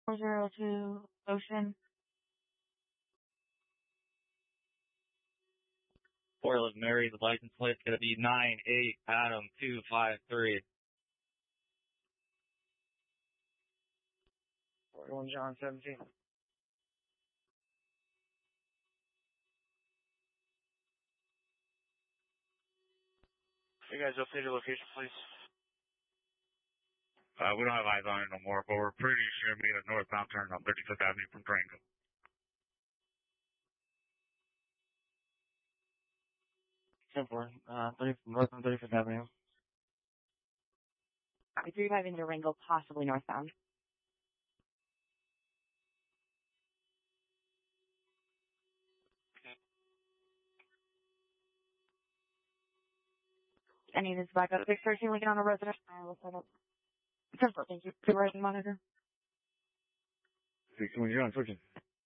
402 Ocean. 411 Mary, the license plate's going to be 98 Adam 253. 41 John 17. You guys update your location, please? We don't have eyes on it no more, but we're pretty sure we made a northbound turn on 35th Avenue from Durango. 10-4, north on 35th Avenue. 35 in Durango, possibly northbound. I need this back up. 613 Lincoln on a resident. We'll set up. 10-4, thank you. Supervising monitor. 61 John, switching.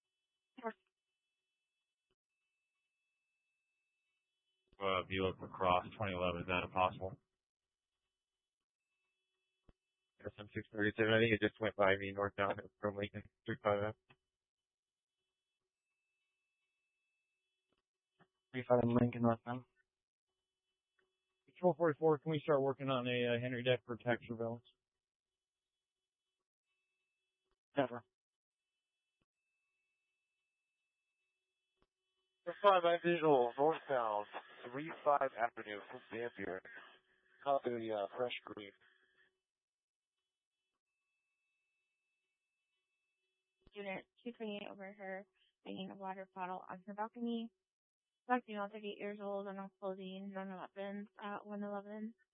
Buick across 2011, is that possible? SM 637, I think it just went by me northbound from Lincoln, 35F. 35 in Lincoln northbound. Control 44, can we start working on a Henry deck for tax surveillance? Never. 5 visual northbound 35 Avenue from Dampier. Copy the fresh green. Unit 228 over her, bringing a water bottle on her balcony. Black female, 38 years old, unknown clothing, known weapons at 111.